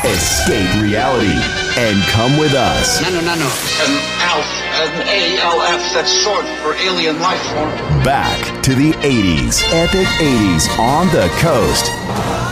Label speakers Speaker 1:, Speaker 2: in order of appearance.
Speaker 1: Escape reality and come with us.
Speaker 2: No. An ALF, that's short for alien life form.
Speaker 1: Back to the 80s. Epic 80s on the coast.